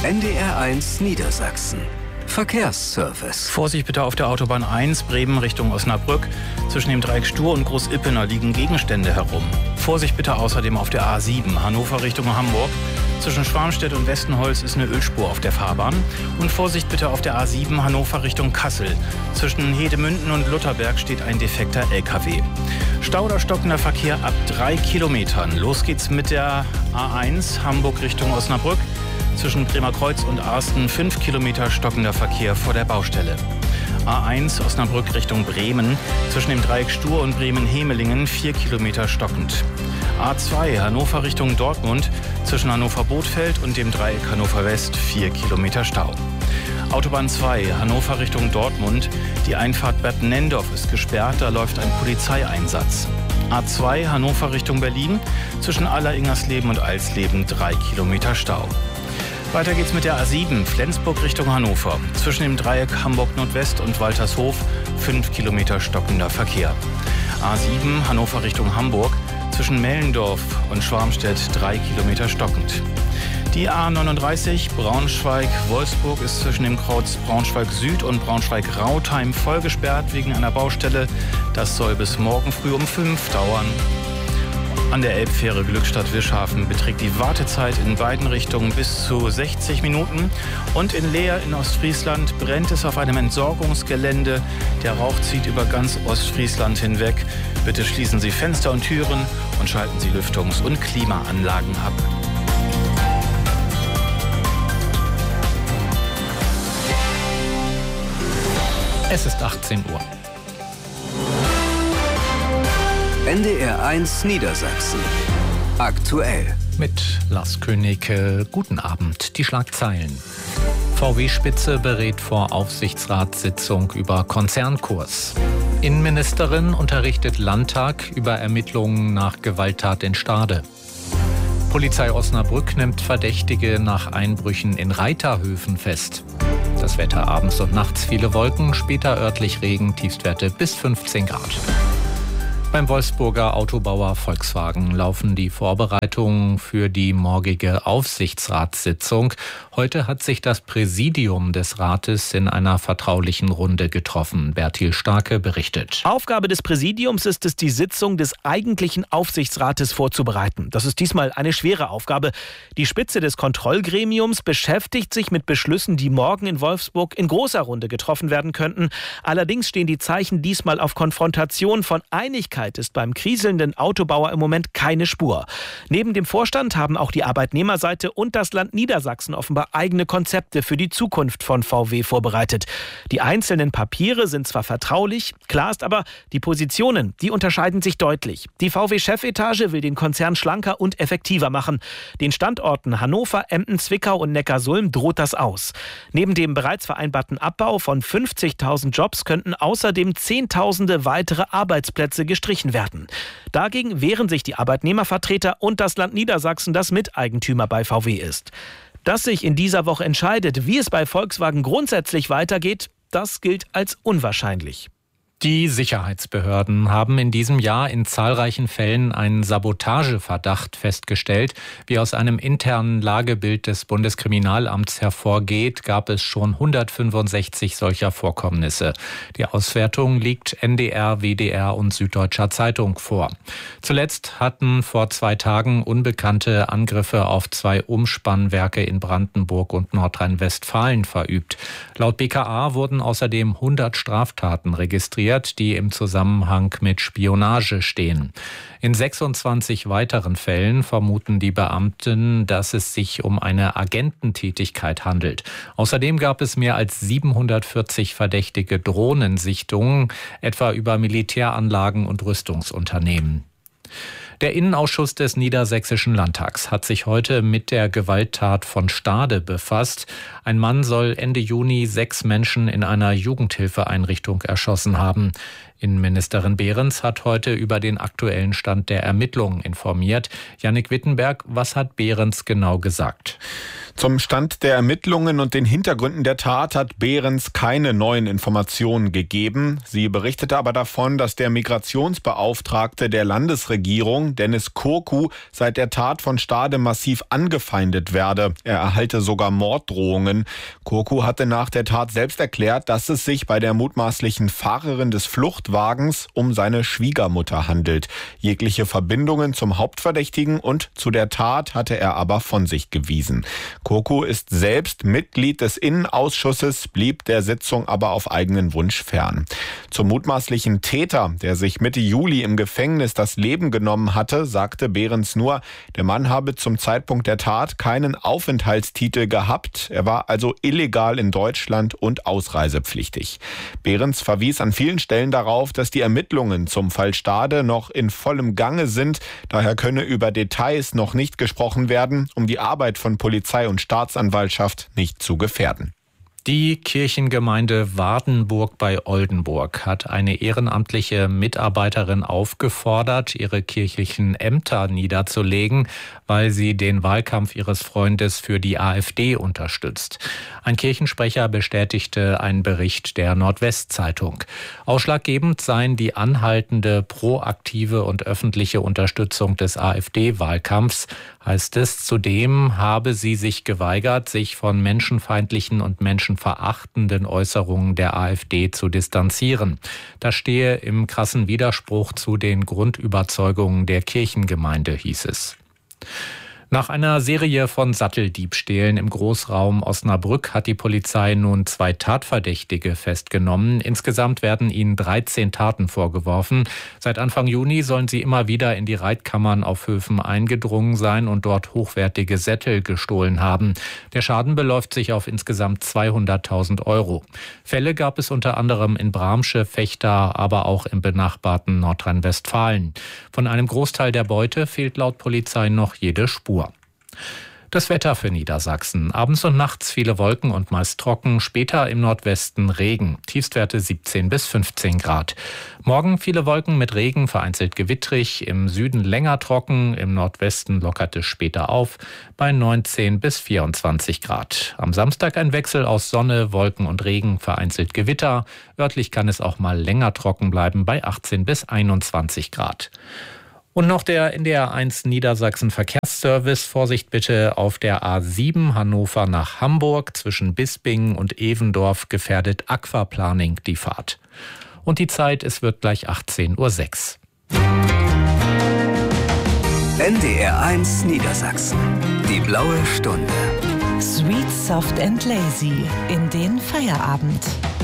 NDR1 Niedersachsen. Verkehrsservice. Vorsicht bitte auf der Autobahn 1, Bremen Richtung Osnabrück. Zwischen dem Dreieck Stur und Groß-Ippener liegen Gegenstände herum. Vorsicht bitte außerdem auf der A7, Hannover Richtung Hamburg. Zwischen Schwarmstedt und Westenholz ist eine Ölspur auf der Fahrbahn. Und Vorsicht bitte auf der A7, Hannover Richtung Kassel. Zwischen Hedemünden und Lutherberg steht ein defekter LKW. Stau oder stockender Verkehr ab 3 Kilometern. Los geht's mit der A1, Hamburg Richtung Osnabrück. Zwischen Bremerkreuz und Arsten 5 Kilometer stockender Verkehr vor der Baustelle. A1 Osnabrück Richtung Bremen. Zwischen dem Dreieck Stur und Bremen-Hemelingen 4 Kilometer stockend. A2 Hannover Richtung Dortmund. Zwischen Hannover-Bothfeld und dem Dreieck Hannover West 4 Kilometer Stau. Autobahn 2 Hannover Richtung Dortmund. Die Einfahrt Bad Nendorf ist gesperrt, da läuft ein Polizeieinsatz. A2 Hannover Richtung Berlin. Zwischen Aller-Ingersleben und Alsleben 3 Kilometer Stau. Weiter geht's mit der A7, Flensburg Richtung Hannover. Zwischen dem Dreieck Hamburg-Nordwest und Waltershof 5 Kilometer stockender Verkehr. A7, Hannover Richtung Hamburg. Zwischen Mellendorf und Schwarmstedt 3 Kilometer stockend. Die A39 Braunschweig-Wolfsburg ist zwischen dem Kreuz Braunschweig-Süd und Braunschweig-Rautheim voll gesperrt wegen einer Baustelle. Das soll bis morgen früh um 5 dauern. An der Elbfähre Glückstadt-Wischhafen beträgt die Wartezeit in beiden Richtungen bis zu 60 Minuten. Und in Leer in Ostfriesland brennt es auf einem Entsorgungsgelände. Der Rauch zieht über ganz Ostfriesland hinweg. Bitte schließen Sie Fenster und Türen und schalten Sie Lüftungs- und Klimaanlagen ab. Es ist 18 Uhr. NDR1 Niedersachsen. Aktuell. Mit Lars König, guten Abend. Die Schlagzeilen. VW-Spitze berät vor Aufsichtsratssitzung über Konzernkurs. Innenministerin unterrichtet Landtag über Ermittlungen nach Gewalttat in Stade. Polizei Osnabrück nimmt Verdächtige nach Einbrüchen in Reiterhöfen fest. Das Wetter abends und nachts viele Wolken, später örtlich Regen, Tiefstwerte bis 15 Grad. Beim Wolfsburger Autobauer Volkswagen laufen die Vorbereitungen für die morgige Aufsichtsratssitzung. Heute hat sich das Präsidium des Rates in einer vertraulichen Runde getroffen. Bertil Starke berichtet. Aufgabe des Präsidiums ist es, die Sitzung des eigentlichen Aufsichtsrates vorzubereiten. Das ist diesmal eine schwere Aufgabe. Die Spitze des Kontrollgremiums beschäftigt sich mit Beschlüssen, die morgen in Wolfsburg in großer Runde getroffen werden könnten. Allerdings stehen die Zeichen diesmal auf Konfrontation. Von Einigkeit ist beim kriselnden Autobauer im Moment keine Spur. Neben dem Vorstand haben auch die Arbeitnehmerseite und das Land Niedersachsen offenbar eigene Konzepte für die Zukunft von VW vorbereitet. Die einzelnen Papiere sind zwar vertraulich, klar ist aber, die Positionen, die unterscheiden sich deutlich. Die VW-Chefetage will den Konzern schlanker und effektiver machen. Den Standorten Hannover, Emden, Zwickau und Neckarsulm droht das aus. Neben dem bereits vereinbarten Abbau von 50.000 Jobs könnten außerdem Zehntausende weitere Arbeitsplätze gestrichen werden. Dagegen wehren sich die Arbeitnehmervertreter und das Land Niedersachsen, das Miteigentümer bei VW ist. Dass sich in dieser Woche entscheidet, wie es bei Volkswagen grundsätzlich weitergeht, das gilt als unwahrscheinlich. Die Sicherheitsbehörden haben in diesem Jahr in zahlreichen Fällen einen Sabotageverdacht festgestellt. Wie aus einem internen Lagebild des Bundeskriminalamts hervorgeht, gab es schon 165 solcher Vorkommnisse. Die Auswertung liegt NDR, WDR und Süddeutscher Zeitung vor. Zuletzt hatten vor 2 Tagen Unbekannte Angriffe auf 2 Umspannwerke in Brandenburg und Nordrhein-Westfalen verübt. Laut BKA wurden außerdem 100 Straftaten registriert, die im Zusammenhang mit Spionage stehen. In 26 weiteren Fällen vermuten die Beamten, dass es sich um eine Agententätigkeit handelt. Außerdem gab es mehr als 740 verdächtige Drohnensichtungen, etwa über Militäranlagen und Rüstungsunternehmen. Der Innenausschuss des Niedersächsischen Landtags hat sich heute mit der Gewalttat von Stade befasst. Ein Mann soll Ende Juni 6 Menschen in einer Jugendhilfeeinrichtung erschossen haben. Innenministerin Behrens hat heute über den aktuellen Stand der Ermittlungen informiert. Jannik Wittenberg, was hat Behrens genau gesagt? Zum Stand der Ermittlungen und den Hintergründen der Tat hat Behrens keine neuen Informationen gegeben. Sie berichtete aber davon, dass der Migrationsbeauftragte der Landesregierung, Dennis Kurku, seit der Tat von Stade massiv angefeindet werde. Er erhalte sogar Morddrohungen. Kurku hatte nach der Tat selbst erklärt, dass es sich bei der mutmaßlichen Fahrerin des Fluchtwagens um seine Schwiegermutter handelt. Jegliche Verbindungen zum Hauptverdächtigen und zu der Tat hatte er aber von sich gewiesen. Kurku ist selbst Mitglied des Innenausschusses, blieb der Sitzung aber auf eigenen Wunsch fern. Zum mutmaßlichen Täter, der sich Mitte Juli im Gefängnis das Leben genommen hatte, sagte Behrens nur, der Mann habe zum Zeitpunkt der Tat keinen Aufenthaltstitel gehabt. Er war also illegal in Deutschland und ausreisepflichtig. Behrens verwies an vielen Stellen darauf, dass die Ermittlungen zum Fall Stade noch in vollem Gange sind. Daher könne über Details noch nicht gesprochen werden, um die Arbeit von Polizei und Staatsanwaltschaft nicht zu gefährden. Die Kirchengemeinde Wardenburg bei Oldenburg hat eine ehrenamtliche Mitarbeiterin aufgefordert, ihre kirchlichen Ämter niederzulegen, weil sie den Wahlkampf ihres Freundes für die AfD unterstützt. Ein Kirchensprecher bestätigte einen Bericht der Nordwestzeitung. Ausschlaggebend seien die anhaltende, proaktive und öffentliche Unterstützung des AfD-Wahlkampfs, heißt es. Zudem habe sie sich geweigert, sich von menschenfeindlichen und menschenverachtenden Äußerungen der AfD zu distanzieren. Das stehe im krassen Widerspruch zu den Grundüberzeugungen der Kirchengemeinde, hieß es. Nach einer Serie von Satteldiebstählen im Großraum Osnabrück hat die Polizei nun 2 Tatverdächtige festgenommen. Insgesamt werden ihnen 13 Taten vorgeworfen. Seit Anfang Juni sollen sie immer wieder in die Reitkammern auf Höfen eingedrungen sein und dort hochwertige Sättel gestohlen haben. Der Schaden beläuft sich auf insgesamt 200.000 €. Fälle gab es unter anderem in Bramsche, Vechta, aber auch im benachbarten Nordrhein-Westfalen. Von einem Großteil der Beute fehlt laut Polizei noch jede Spur. Das Wetter für Niedersachsen. Abends und nachts viele Wolken und meist trocken, später im Nordwesten Regen. Tiefstwerte 17 bis 15 Grad. Morgen viele Wolken mit Regen, vereinzelt gewittrig, im Süden länger trocken, im Nordwesten lockert es später auf, bei 19 bis 24 Grad. Am Samstag ein Wechsel aus Sonne, Wolken und Regen, vereinzelt Gewitter. Örtlich kann es auch mal länger trocken bleiben, bei 18 bis 21 Grad. Und noch der NDR 1 Niedersachsen Verkehrsservice. Vorsicht bitte auf der A7 Hannover nach Hamburg. Zwischen Bisping und Evendorf gefährdet Aquaplaning die Fahrt. Und die Zeit, es wird gleich 18:06 Uhr. NDR 1 Niedersachsen. Die blaue Stunde. Sweet, soft and lazy in den Feierabend.